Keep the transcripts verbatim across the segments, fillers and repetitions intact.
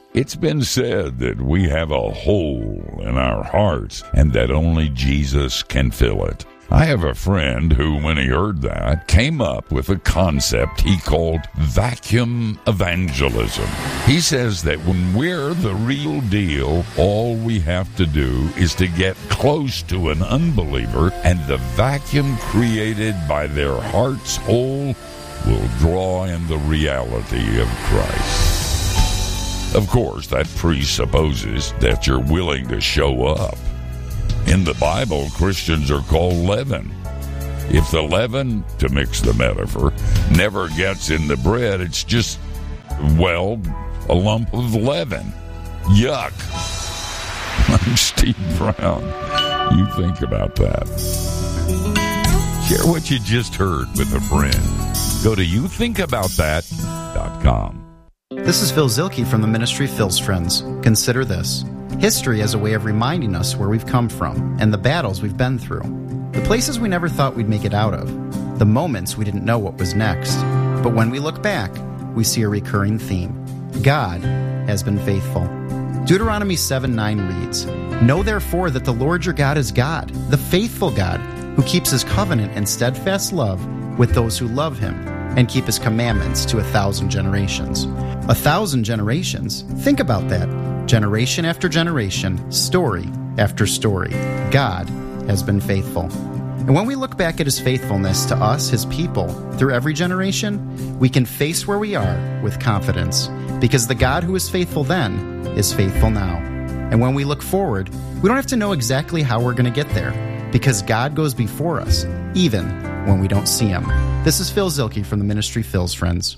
It's been said that we have a hole in our hearts and that only Jesus can fill it. I have a friend who, when he heard that, came up with a concept he called vacuum evangelism. He says that when we're the real deal, all we have to do is to get close to an unbeliever, and the vacuum created by their heart's hole will draw in the reality of Christ. Of course, that presupposes that you're willing to show up. In the Bible, Christians are called leaven. If the leaven, to mix the metaphor, never gets in the bread, it's just, well, a lump of leaven. Yuck. I'm Steve Brown. You think about that. Share what you just heard with a friend. Go to you think about that dot com. This is Phil Zielke from the ministry Phil's Friends. Consider this. History as a way of reminding us where we've come from and the battles we've been through. The places we never thought we'd make it out of. The moments we didn't know what was next. But when we look back, we see a recurring theme. God has been faithful. Deuteronomy seven nine reads, "Know therefore that the Lord your God is God, the faithful God, who keeps his covenant and steadfast love with those who love him, and keep his commandments to a thousand generations." A thousand generations? Think about that. Generation after generation, story after story. God has been faithful. And when we look back at his faithfulness to us, his people, through every generation, we can face where we are with confidence, because the God who was faithful then is faithful now. And when we look forward, we don't have to know exactly how we're going to get there, because God goes before us, even when we don't see him. This is Phil Zielke from the ministry Phil's Friends.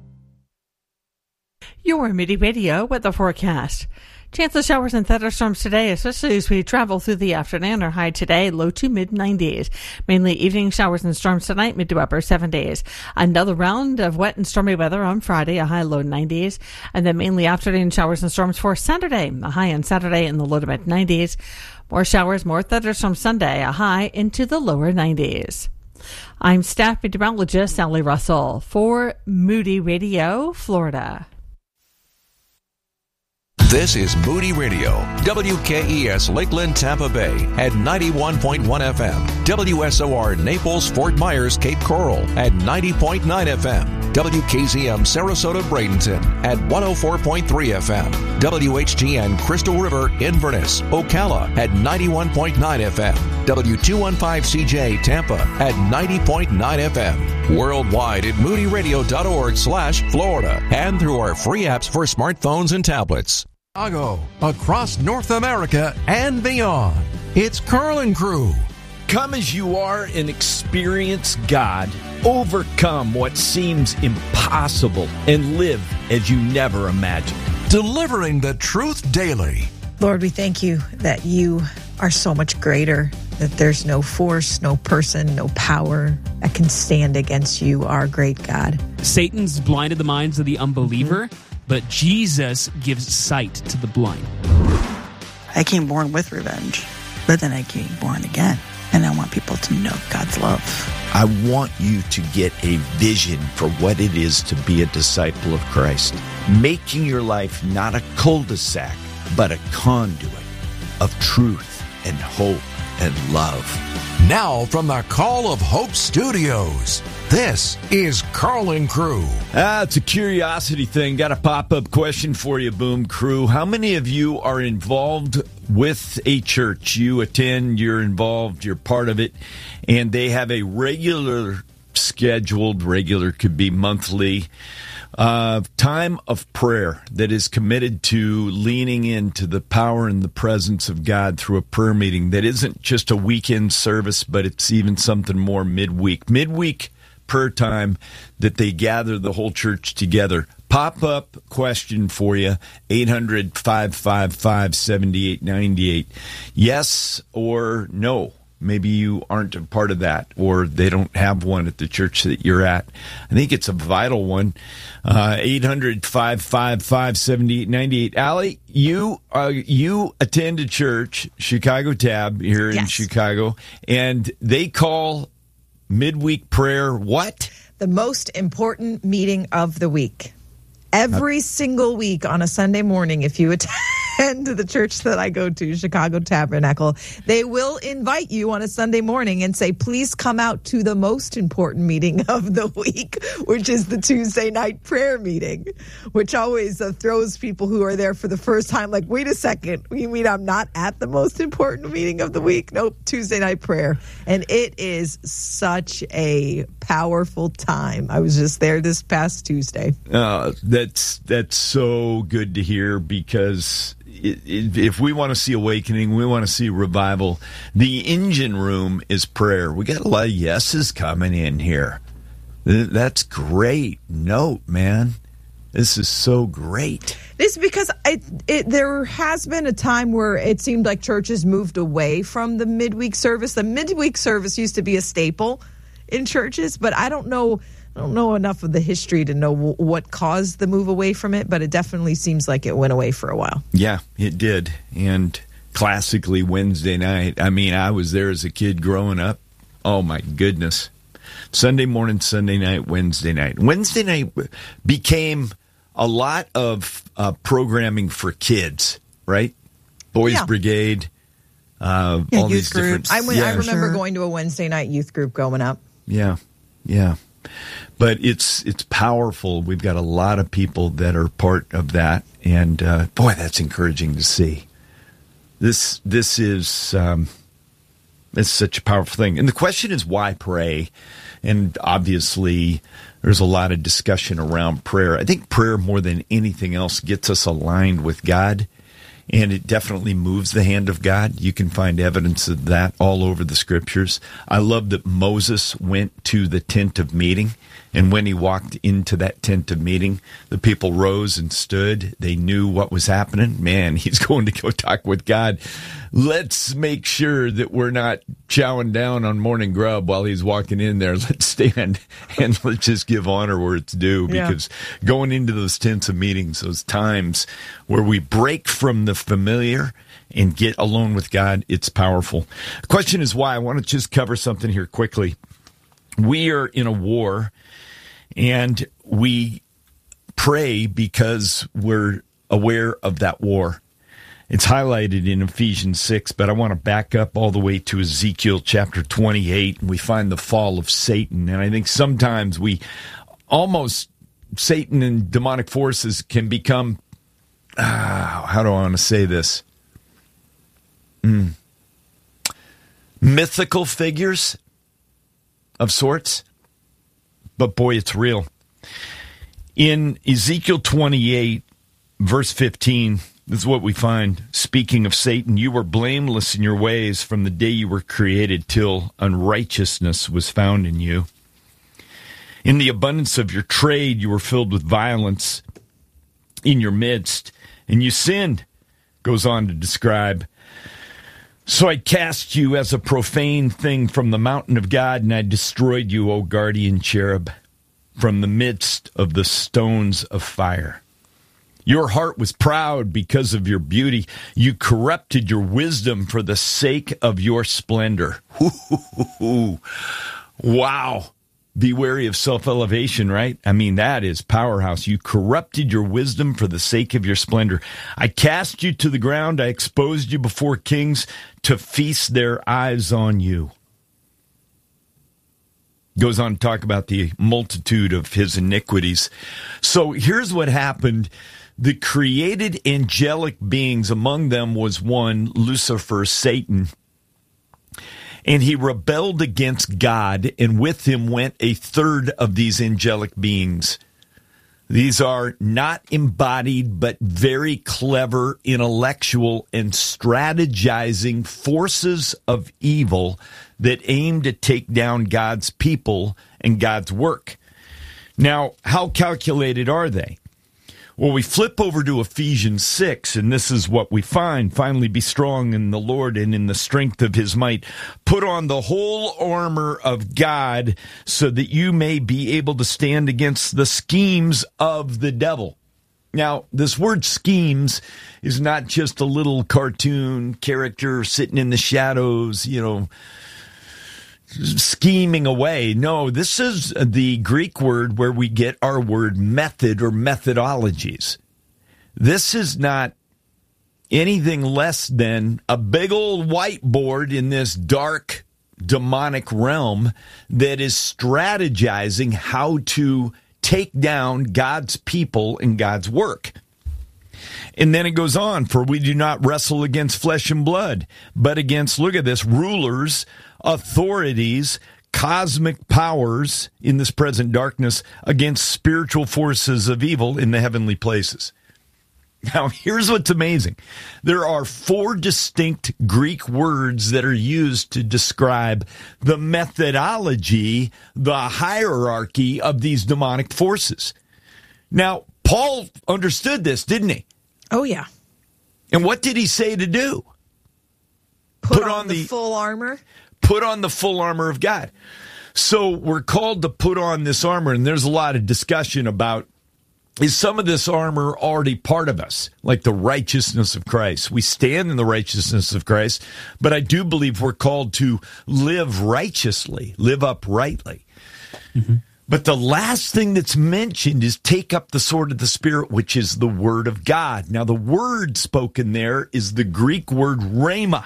Your Moody Radio weather forecast. Chance of showers and thunderstorms today, especially as we travel through the afternoon. Our high today, low to mid nineties. Mainly evening showers and storms tonight, mid to upper seventies. Another round of wet and stormy weather on Friday, a high low nineties. And then mainly afternoon showers and storms for Saturday, a high on Saturday in the low to mid nineties. More showers, more thunderstorms Sunday, a high into the lower nineties. I'm staff meteorologist Sally Russell for Moody Radio, Florida. This is Moody Radio, W K E S Lakeland, Tampa Bay at ninety-one point one F M, W S O R Naples, Fort Myers, Cape Coral at ninety point nine F M, W K Z M Sarasota, Bradenton at one oh four point three F M, W H G N Crystal River, Inverness, Ocala at ninety-one point nine F M, W two fifteen C J Tampa at ninety point nine F M, worldwide at moody radio dot org slash Florida, and through our free apps for smartphones and tablets. Chicago, across North America and beyond. It's Carl and Crew. Come as you are and experience God. Overcome what seems impossible and live as you never imagined. Delivering the truth daily. Lord, we thank you that you are so much greater, that there's no force, no person, no power that can stand against you, our great God. Satan's blinded the minds of the unbeliever, mm-hmm. but Jesus gives sight to the blind. I came born with revenge, but then I came born again. And I want people to know God's love. I want you to get a vision for what it is to be a disciple of Christ. Making your life not a cul-de-sac, but a conduit of truth and hope and love. Now from the Call of Hope Studios, this is Carl and Crew. Ah, it's a curiosity thing. Got a pop-up question for you, Boom Crew. How many of you are involved with a church? You attend, you're involved, you're part of it, and they have a regular scheduled, regular could be monthly, uh, time of prayer that is committed to leaning into the power and the presence of God through a prayer meeting that isn't just a weekend service, but it's even something more midweek. Midweek prayer time that they gather the whole church together. Pop-up question for you, eight hundred, five five five, seven eight nine eight. Yes or no? Maybe you aren't a part of that, or they don't have one at the church that you're at. I think it's a vital one. Uh, eight hundred, five five five, seven eight nine eight. Allie, you, uh, you attend a church, Chicago Tab, here yes. in Chicago, and they call midweek prayer what? The most important meeting of the week. Every single week on a Sunday morning, if you attend the church that I go to, Chicago Tabernacle, they will invite you on a Sunday morning and say, please come out to the most important meeting of the week, which is the Tuesday night prayer meeting, which always uh, throws people who are there for the first time like, wait a second, you mean I'm not at the most important meeting of the week? Nope, Tuesday night prayer. And it is such a powerful time. I was just there this past Tuesday. Uh, that's that's so good to hear, because it, it, if we want to see awakening, we want to see revival, the engine room is prayer. We got a lot of yeses coming in here. That's great. Note, man. This is so great. This is because it, it, there has been a time where it seemed like churches moved away from the midweek service. The midweek service used to be a staple in churches, but I don't know I don't know enough of the history to know w- what caused the move away from it, but it definitely seems like it went away for a while. Yeah, it did. And classically Wednesday night, I mean, I was there as a kid growing up. Oh, my goodness. Sunday morning, Sunday night, Wednesday night. Wednesday night became a lot of uh, programming for kids, right? Boys yeah. Brigade, uh, yeah, all youth these groups. different. I, went, yeah, I remember sure. going to a Wednesday night youth group growing up. Yeah, yeah. But it's it's powerful. We've got a lot of people that are part of that, and uh, boy, that's encouraging to see. This this is um, it's such a powerful thing. And the question is, why pray? And obviously, there's a lot of discussion around prayer. I think prayer, more than anything else, gets us aligned with God, and it definitely moves the hand of God. You can find evidence of that all over the Scriptures. I love that Moses went to the tent of meeting, and when he walked into that tent of meeting, the people rose and stood. They knew what was happening. Man, he's going to go talk with God. Let's make sure that we're not chowing down on morning grub while he's walking in there. Let's stand and let's just give honor where it's due, because yeah. going into those tents of meetings, those times where we break from the familiar and get alone with God, it's powerful. The question is why. I want to just cover something here quickly. We are in a war, and we pray because we're aware of that war. It's highlighted in Ephesians six, but I want to back up all the way to Ezekiel chapter twenty-eight, and we find the fall of Satan. And I think sometimes we almost, Satan and demonic forces can become, uh, how do I want to say this? Mm. Mythical figures of sorts. But boy, it's real. In Ezekiel twenty-eight, verse fifteen, this is what we find. Speaking of Satan, you were blameless in your ways from the day you were created till unrighteousness was found in you. In the abundance of your trade, you were filled with violence in your midst, and you sinned, goes on to describe. So I cast you as a profane thing from the mountain of God, and I destroyed you, O guardian cherub, from the midst of the stones of fire. Your heart was proud because of your beauty. You corrupted your wisdom for the sake of your splendor. Wow. Be wary of self-elevation, right? I mean, that is powerhouse. You corrupted your wisdom for the sake of your splendor. I cast you to the ground. I exposed you before kings to feast their eyes on you. Goes on to talk about the multitude of his iniquities. So here's what happened. The created angelic beings, among them was one, Lucifer, Satan. And he rebelled against God, and with him went a third of these angelic beings. These are not embodied, but very clever, intellectual, and strategizing forces of evil that aim to take down God's people and God's work. Now, how calculated are they? Well, we flip over to Ephesians six, and this is what we find. Finally, be strong in the Lord and in the strength of his might. Put on the whole armor of God so that you may be able to stand against the schemes of the devil. Now, this word schemes is not just a little cartoon character sitting in the shadows, you know, scheming away. No, this is the Greek word where we get our word method or methodologies. This is not anything less than a big old whiteboard in this dark, demonic realm that is strategizing how to take down God's people and God's work. And then it goes on, for we do not wrestle against flesh and blood, but against, look at this, rulers, authorities, cosmic powers in this present darkness, against spiritual forces of evil in the heavenly places. Now, here's what's amazing. There are four distinct Greek words that are used to describe the methodology, the hierarchy of these demonic forces. Now, Paul understood this, didn't he? Oh, yeah. And what did he say to do? Put, Put on, on the, the full armor? Put on the full armor of God. So we're called to put on this armor, and there's a lot of discussion about, is some of this armor already part of us, like the righteousness of Christ? We stand in the righteousness of Christ, but I do believe we're called to live righteously, live uprightly. Mm-hmm. But the last thing that's mentioned is take up the sword of the Spirit, which is the Word of God. Now, the word spoken there is the Greek word rhema.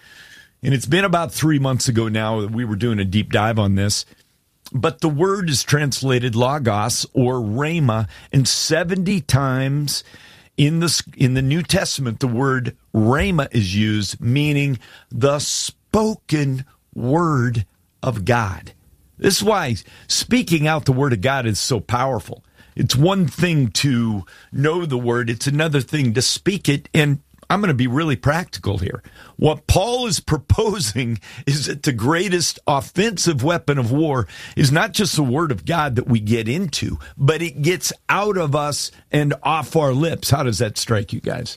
And it's been about three months ago now that we were doing a deep dive on this. But the word is translated logos or rhema, and seventy times in the, in the New Testament, the word rhema is used, meaning the spoken word of God. This is why speaking out the word of God is so powerful. It's one thing to know the word. It's another thing to speak it. And I'm going to be really practical here. What Paul is proposing is that the greatest offensive weapon of war is not just the word of God that we get into, but it gets out of us and off our lips. How does that strike you guys?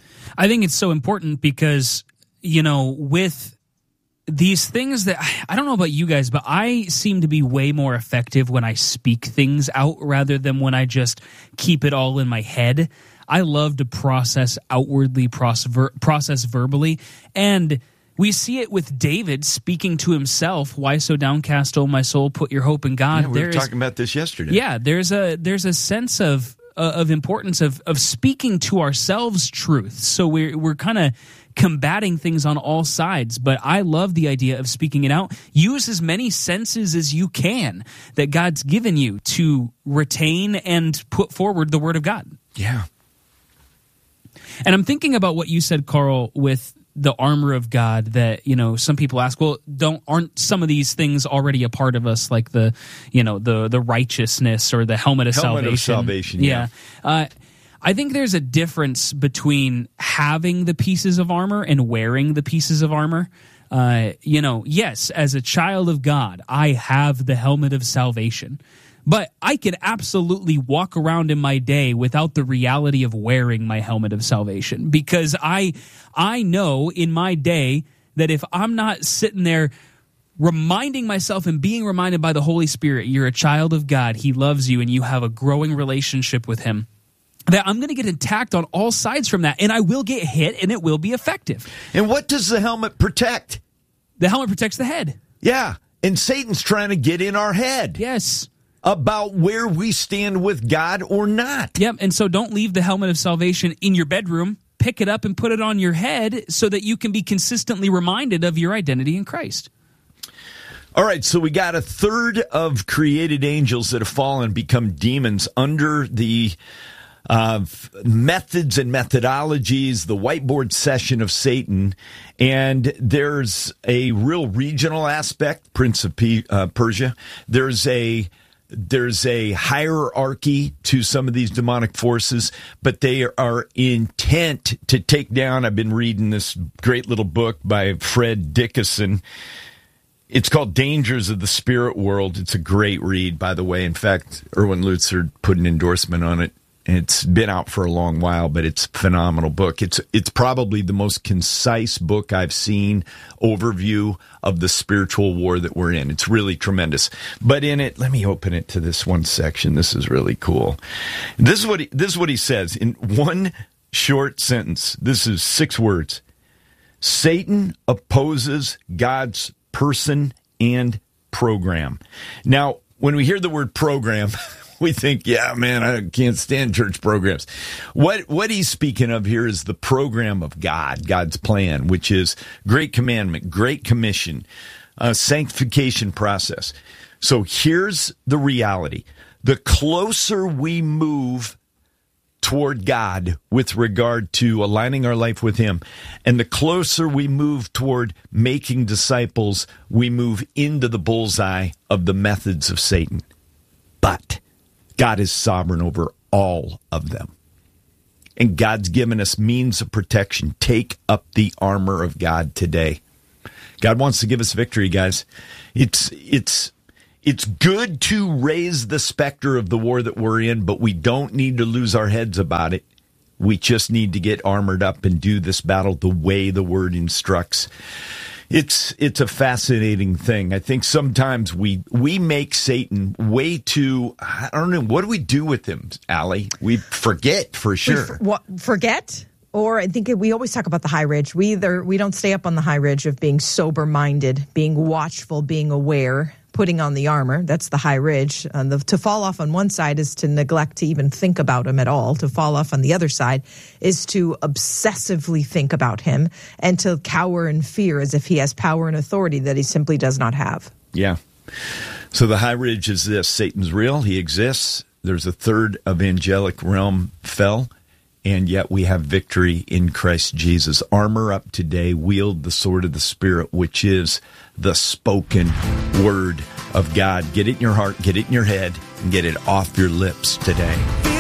I think it's so important because, you know, with these things that, I don't know about you guys, but I seem to be way more effective when I speak things out rather than when I just keep it all in my head. I love to process outwardly, process verbally, and we see it with David speaking to himself. Why so downcast, O my soul? Put your hope in God. Yeah, we were there's, talking about this yesterday. Yeah, there's a there's a sense of uh, of importance of of speaking to ourselves truth. So we're we're kind of combating things on all sides, but I love the idea of speaking it out. Use as many senses as you can that God's given you to retain and put forward the Word of God. Yeah. And I'm thinking about what you said, Carl, with the armor of God, that, you know, some people ask, well, don't aren't some of these things already a part of us, like the, you know, the the righteousness or the helmet of helmet salvation? Of salvation, yeah. yeah. Uh, I think there's a difference between having the pieces of armor and wearing the pieces of armor. Uh, you know, yes, as a child of God, I have the helmet of salvation. But I could absolutely walk around in my day without the reality of wearing my helmet of salvation, because I I know in my day that if I'm not sitting there reminding myself and being reminded by the Holy Spirit, you're a child of God, He loves you, and you have a growing relationship with Him, that I'm going to get attacked on all sides from that, and I will get hit, and it will be effective. And what does the helmet protect? The helmet protects the head. Yeah, and Satan's trying to get in our head. Yes. About where we stand with God or not. Yep, and so don't leave the helmet of salvation in your bedroom. Pick it up and put it on your head so that you can be consistently reminded of your identity in Christ. All right, so we got a third of created angels that have fallen and become demons under the uh, methods and methodologies, the whiteboard session of Satan. And there's a real regional aspect, Prince of P- uh, Persia. There's a There's a hierarchy to some of these demonic forces, but they are intent to take down. I've been reading this great little book by Fred Dickinson. It's called Dangers of the Spirit World. It's a great read, by the way. In fact, Erwin Lutzer put an endorsement on it. It's been out for a long while, but it's a phenomenal book. It's it's probably the most concise book I've seen, overview of the spiritual war that we're in. It's really tremendous. But in it, let me open it to this one section. This is really cool. This is what he, this is what he says in one short sentence. This is six words. Satan opposes God's person and program. Now, when we hear the word program, we think, yeah, man, I can't stand church programs. What what he's speaking of here is the program of God, God's plan, which is Great Commandment, Great Commission, uh, sanctification process. So here's the reality. The closer we move toward God with regard to aligning our life with Him, and the closer we move toward making disciples, we move into the bullseye of the methods of Satan. But God is sovereign over all of them. And God's given us means of protection. Take up the armor of God today. God wants to give us victory, guys. It's it's It's good to raise the specter of the war that we're in, but we don't need to lose our heads about it. We just need to get armored up and do this battle the way the Word instructs. It's it's a fascinating thing. I think sometimes we we make Satan way too, I don't know, what do we do with him, Allie? We forget for sure. We f- what, forget? Or I think we always talk about the high ridge. We either we don't stay up on the high ridge of being sober-minded, being watchful, being aware, putting on the armor. That's the high ridge. Uh, the, to fall off on one side is to neglect to even think about him at all. To fall off on the other side is to obsessively think about him and to cower in fear as if he has power and authority that he simply does not have. Yeah. So the high ridge is this. Satan's real. He exists. There's a third of angelic realm fell. And yet we have victory in Christ Jesus. Armor up today, wield the sword of the Spirit, which is the spoken word of God. Get it in your heart, get it in your head, and get it off your lips today.